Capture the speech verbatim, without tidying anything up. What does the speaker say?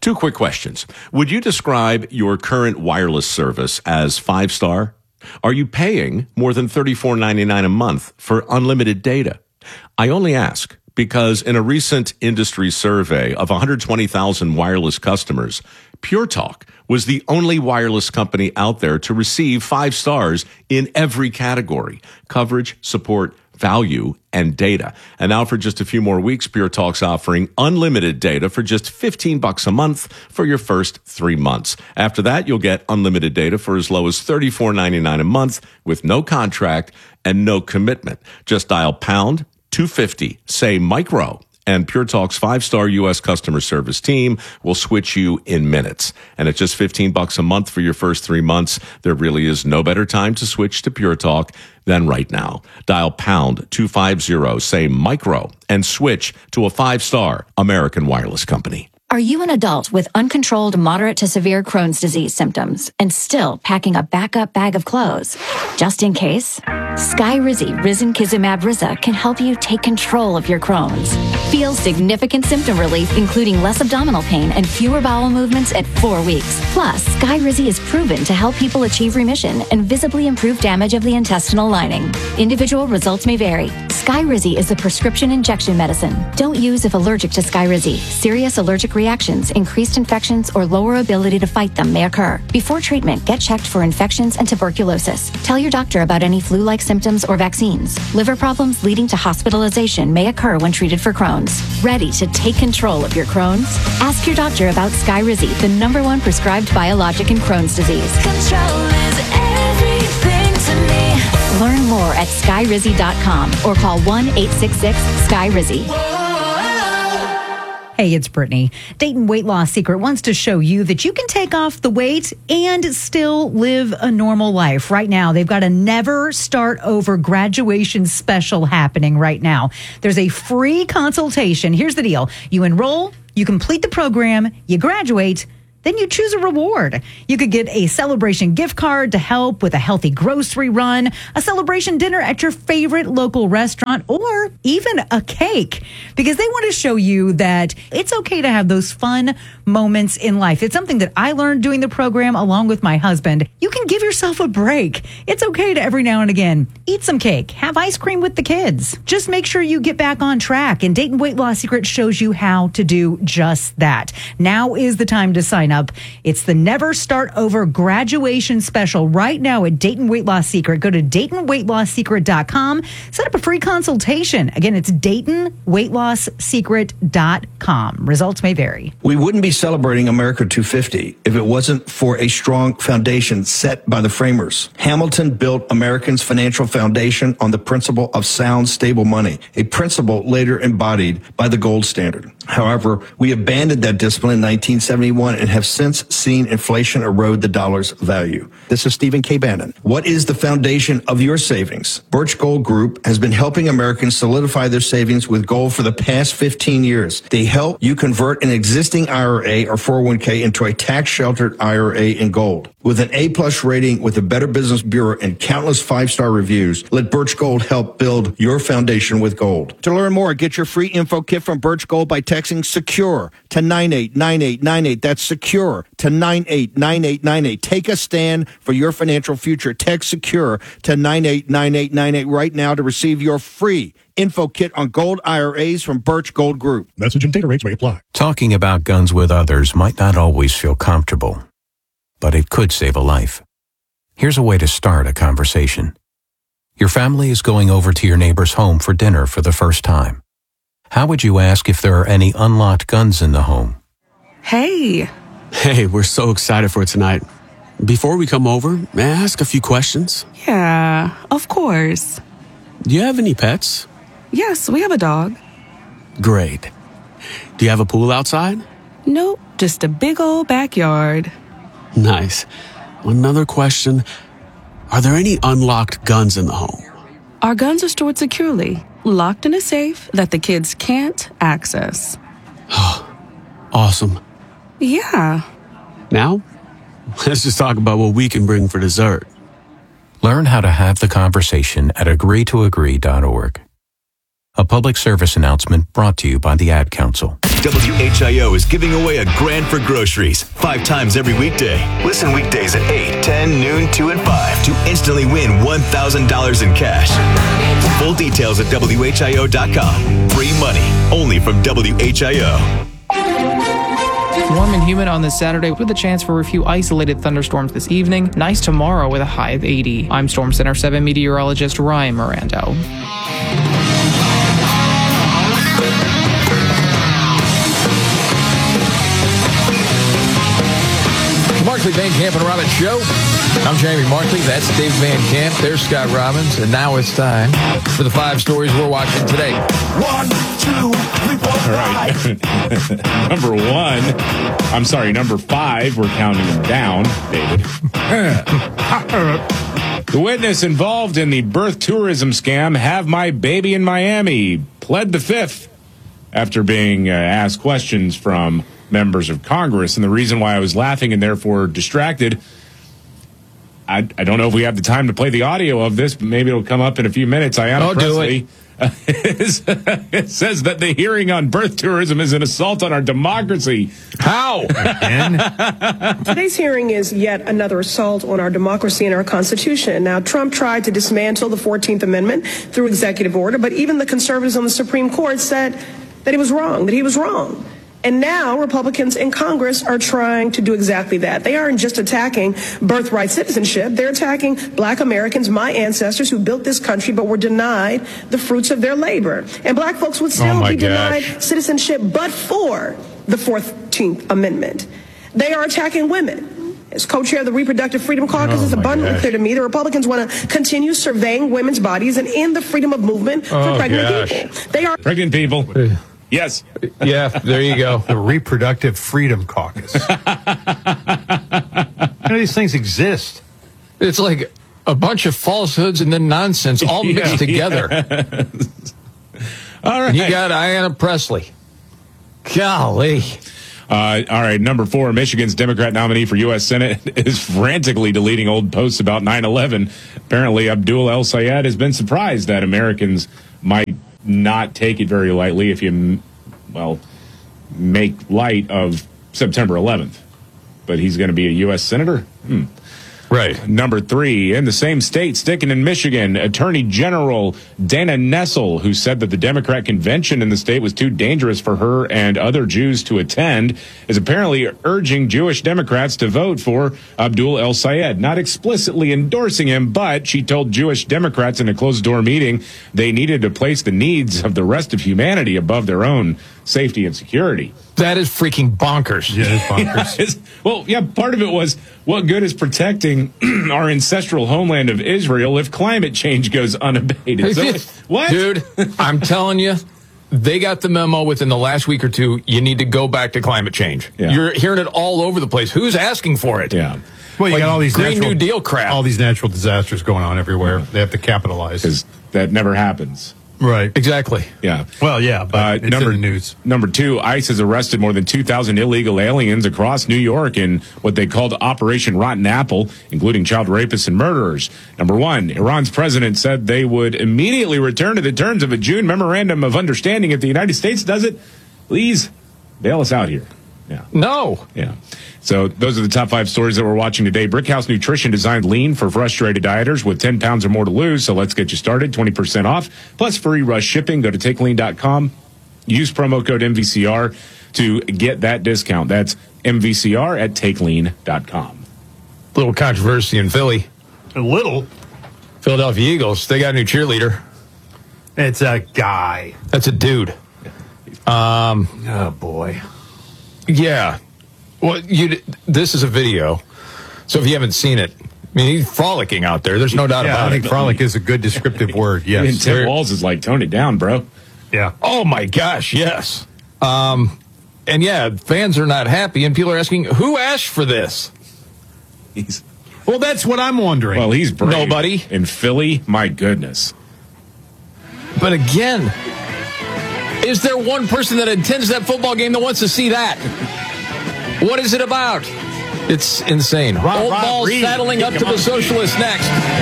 Two quick questions. Would you describe your current wireless service as five-star? Are you paying more than thirty-four ninety-nine a month for unlimited data? I only ask because in a recent industry survey of one hundred twenty thousand wireless customers, Pure Talk was the only wireless company out there to receive five stars in every category: coverage, support, value, and data. And now for just a few more weeks, Pure Talk's offering unlimited data for just fifteen bucks a month for your first three months. After that, you'll get unlimited data for as low as thirty-four ninety-nine a month with no contract and no commitment. Just dial pound two fifty, say micro, and Pure Talk's five-star U S customer service team will switch you in minutes. And at just fifteen bucks a month for your first three months, there really is no better time to switch to Pure Talk than right now. Dial pound two fifty, say micro, and switch to a five-star American wireless company. Are you an adult with uncontrolled moderate to severe Crohn's disease symptoms and still packing a backup bag of clothes? Just in case, Skyrizi Risankizumab Riza can help you take control of your Crohn's. Feel significant symptom relief, including less abdominal pain and fewer bowel movements at four weeks. Plus, Skyrizi is proven to help people achieve remission and visibly improve damage of the intestinal lining. Individual results may vary. Skyrizi is a prescription injection medicine. Don't use if allergic to Skyrizi. Serious allergic reactions, increased infections, or lower ability to fight them may occur. Before treatment, get checked for infections and tuberculosis. Tell your doctor about any flu-like symptoms or vaccines. Liver problems leading to hospitalization may occur when treated for Crohn's. Ready to take control of your Crohn's? Ask your doctor about Skyrizi, the number one prescribed biologic in Crohn's disease. Control is everything to me. Learn more at skyrizi dot com or call one eight six six Sky Rizzi. Hey, it's Brittany. Dayton Weight Loss Secret wants to show you that you can take off the weight and still live a normal life. Right now, they've got a Never Start Over graduation special happening right now. There's a free consultation. Here's the deal. You enroll, you complete the program, you graduate, then you choose a reward. You could get a celebration gift card to help with a healthy grocery run, a celebration dinner at your favorite local restaurant, or even a cake, because they want to show you that it's okay to have those fun moments in life. It's something that I learned doing the program along with my husband. You can give yourself a break. It's okay to every now and again eat some cake, have ice cream with the kids. Just make sure you get back on track, and Dayton Weight Loss Secret shows you how to do just that. Now is the time to sign up. It's the Never Start Over graduation special right now at Dayton Weight Loss Secret. Go to Dayton Weight Loss Secret dot com. Set up a free consultation. Again, it's Dayton Weight Loss Secret dot com. Results may vary. We wouldn't be celebrating America two fifty if it wasn't for a strong foundation set by the framers. Hamilton built Americans' financial foundation on the principle of sound, stable money, a principle later embodied by the gold standard. However, we abandoned that discipline in nineteen seventy-one and have since seen inflation erode the dollar's value. This is Stephen K. Bannon. What is the foundation of your savings? Birch Gold Group has been helping Americans solidify their savings with gold for the past fifteen years. They help you convert an existing I R A or four oh one k into a tax-sheltered I R A in gold. With an A-plus rating with the Better Business Bureau and countless five-star reviews, let Birch Gold help build your foundation with gold. To learn more, get your free info kit from Birch Gold by texting SECURE to nine eight nine eight nine eight. That's SECURE to nine eight nine eight nine eight. Take a stand for your financial future. Text SECURE to nine eight nine eight nine eight right now to receive your free info kit on gold I R As from Birch Gold Group. Message and data rates may apply. Talking about guns with others might not always feel comfortable, but it could save a life. Here's a way to start a conversation. Your family is going over to your neighbor's home for dinner for the first time. How would you ask if there are any unlocked guns in the home? Hey. Hey, we're so excited for tonight. Before we come over, may I ask a few questions? Yeah, of course. Do you have any pets? Yes, we have a dog. Great. Do you have a pool outside? Nope, just a big old backyard. Nice. Another question. Are there any unlocked guns in the home? Our guns are stored securely, locked in a safe that the kids can't access. Awesome. Yeah. Now, let's just talk about what we can bring for dessert. Learn how to have the conversation at agree to agree dot org. A public service announcement brought to you by the Ad Council. W H I O is giving away a grand for groceries five times every weekday. Listen weekdays at eight, ten, noon, two, and five to instantly win one thousand dollars in cash. Full details at W H I O dot com. Free money only from W H I O. Warm and humid on this Saturday with a chance for a few isolated thunderstorms this evening. Nice tomorrow with a high of eighty. I'm Storm Center seven meteorologist Ryan Mirando. Markley, Van Camp, and Robbins Show. I'm Jamie Markley. That's Dave Van Camp. There's Scott Robbins. And now it's time for the five stories we're watching today. One, two, three, four, All right. Number one. I'm sorry, number five. We're counting them down, David. The witness involved in the birth tourism scam, Have My Baby in Miami, pled the fifth after being uh, asked questions from members of Congress. And the reason why I was laughing and therefore distracted, I, I don't know if we have the time to play the audio of this, but maybe it'll come up in a few minutes. Ayanna Oh, do Presley uh, is, it says that the hearing on birth tourism is an assault on our democracy. How? Today's hearing is yet another assault on our democracy and our Constitution. Now, Trump tried to dismantle the fourteenth Amendment through executive order, but even the conservatives on the Supreme Court said that he was wrong, that he was wrong. And now Republicans in Congress are trying to do exactly that. They aren't just attacking birthright citizenship. They're attacking black Americans, my ancestors who built this country but were denied the fruits of their labor. And black folks would still Oh be gosh. denied citizenship but for the fourteenth Amendment. They are attacking women. As co-chair of the Reproductive Freedom Caucus, Oh it's abundantly gosh. clear to me the Republicans want to continue surveying women's bodies and end the freedom of movement for Oh, pregnant gosh. people. They are Pregnant people. Yes. Yeah, there you go. The Reproductive Freedom Caucus. None of these things exist. It's like a bunch of falsehoods and then nonsense all mixed Yeah, together. yeah. All right. You got Ayanna Presley. Golly. Uh, all right, number four, Michigan's Democrat nominee for U S Senate is frantically deleting old posts about nine eleven. Apparently, Abdul El Sayed has been surprised that Americans might not take it very lightly if you, well, make light of September eleventh. But he's going to be a U S Senator? Hmm. Right. Number three, in the same state, sticking in Michigan, Attorney General Dana Nessel, who said that the Democrat convention in the state was too dangerous for her and other Jews to attend, is apparently urging Jewish Democrats to vote for Abdul El Sayed. Not explicitly endorsing him, but she told Jewish Democrats in a closed-door meeting they needed to place the needs of the rest of humanity above their own safety and security. That is freaking bonkers. Yeah, it's bonkers. Yeah, it's- well, yeah, part of it was, what good is protecting our ancestral homeland of Israel if climate change goes unabated? So, what? Dude, I'm telling you, they got the memo within the last week or two. You need to go back to climate change. Yeah. You're hearing it all over the place. Who's asking for it? Yeah. Well, you Like got all these Green natural, New Deal crap. all these natural disasters going on everywhere. They have to capitalize. Because that never happens. Right. Exactly. Yeah. Well, yeah, but Uh, it's number, in the news. Number two, ICE has arrested more than two thousand illegal aliens across New York in what they called Operation Rotten Apple, including child rapists and murderers. Number one, Iran's president said they would immediately return to the terms of a June Memorandum of Understanding if the United States does it. Please bail us out here. Yeah. No. Yeah. So those are the top five stories that we're watching today. Brickhouse Nutrition designed lean for frustrated dieters with ten pounds or more to lose. So let's get you started. twenty percent off plus free rush shipping. Go to take lean dot com. Use promo code M V C R to get that discount. That's M V C R at take lean dot com. Little controversy in Philly. A little. Philadelphia Eagles, they got a new cheerleader. It's a guy. That's a dude. Um, Oh, boy. yeah. Well, you. This is a video, so if you haven't seen it, I mean, he's frolicking out there. There's no doubt Yeah, about I think it. frolic is a good descriptive word. And Yes. Tim Very- Walz is like, tone it down, bro. Yeah. Oh my gosh, yes. Um, and yeah, fans are not happy, and people are asking, who asked for this? He's, Well, that's what I'm wondering. well, he's brave. Nobody. In Philly, my goodness. But again, is there one person that attends that football game that wants to see that? What is it about? It's insane. Rob, Old Rob ball Reed. saddling up to the socialists next.